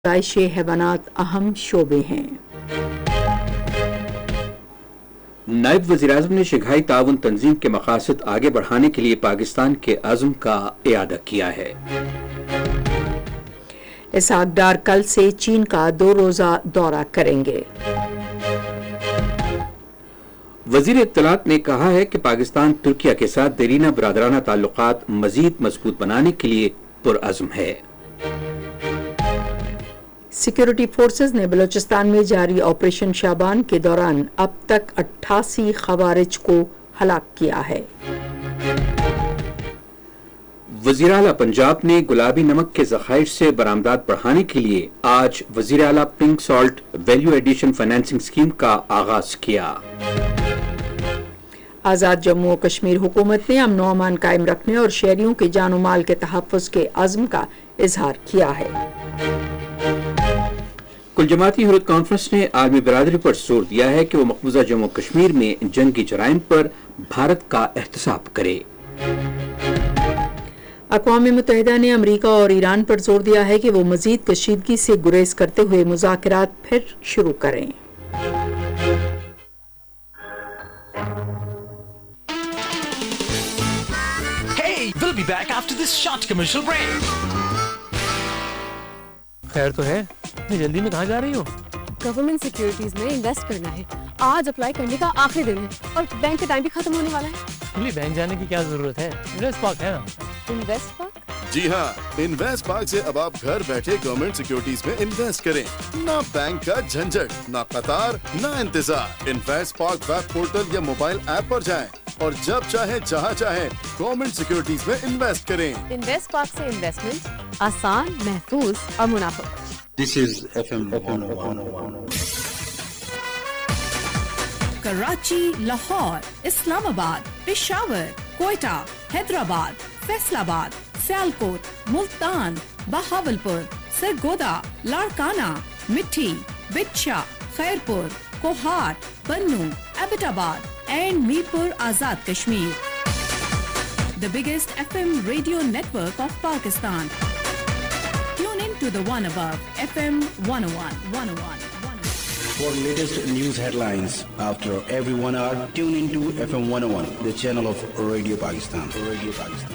رہائش حیوانات اہم شعبے ہیں۔ نائب وزیراعظم نے شنگھائی تعاون تنظیم کے مقاصد آگے بڑھانے کے لیے پاکستان کے عزم کا اعادہ کیا ہے۔ اسحاق ڈار کل سے چین کا 2 روزہ دورہ کریں گے۔ وزیر اطلاعات نے کہا ہے کہ پاکستان ترکیہ کے ساتھ دیرینہ برادرانہ تعلقات مزید مضبوط بنانے کے لیے پرعزم ہے۔ سیکورٹی فورسز نے بلوچستان میں جاری آپریشن شابان کے دوران اب تک 88 خوارج کو ہلاک کیا ہے۔ وزیر اعلیٰ پنجاب نے گلابی نمک کے ذخائر سے برآمدات بڑھانے کے لیے آج وزیر اعلیٰ pink salt value addition financing scheme کا آغاز کیا۔ آزاد جموں و کشمیر حکومت نے امن و امان قائم رکھنے اور شہریوں کے جان و مال کے تحفظ کے عزم کا اظہار کیا ہے۔ کل جماعتی حریت کانفرنس نے عالمی برادری پر زور دیا ہے کہ وہ مقبوضہ جموں و کشمیر میں جنگی جرائم پر بھارت کا احتساب کرے۔ اقوام متحدہ نے امریکہ اور ایران پر زور دیا ہے کہ وہ مزید کشیدگی سے گریز کرتے ہوئے مذاکرات پھر شروع کریں۔ Hey, we'll be back after this short commercial break. خیر تو ہے، اتنی جلدی میں کہاں جا رہی ہو؟ گورنمنٹ سیکیورٹیز میں انویسٹ کرنا ہے۔ آج اپلائی کرنے کا آخری دن ہے اور بینک کا ٹائم بھی ختم ہونے والا ہے۔ بینک جانے کی کیا ضرورت ہے؟ انویسٹ پاک ہے نا۔ انویسٹ پاک؟ جی ہاں، انویسٹ پاک سے اب آپ گھر بیٹھے گورنمنٹ سیکیورٹیز میں انویسٹ کریں۔ نہ بینک کا جھنجھٹ، نہ قطار، نہ انتظار۔ انویسٹ پاک ویب پورٹل یا موبائل ایپ پر جائیں اور جب چاہیں جہاں چاہیں گورنمنٹ سیکیورٹیز میں انویسٹ کریں۔ انویسٹ پاک سے انویسٹمنٹ آسان، محفوظ اور منافع۔ This is FM 101. Karachi, Lahore, اسلام آباد، پشاور، کوئٹہ، حیدرآباد، فیصل آباد، سیالکوٹ، ملتان، بہاولپور، سرگودا، لاڑکانہ، مٹھی، بچھا، خیرپور، کوہاٹ، بنو، ایبٹ آباد and Mirpur Azad Kashmir. The biggest FM radio network of Pakistan. Tune in to the one above, FM 101. For latest news headlines after every 1 hour, tune into FM 101, the channel of Radio Pakistan.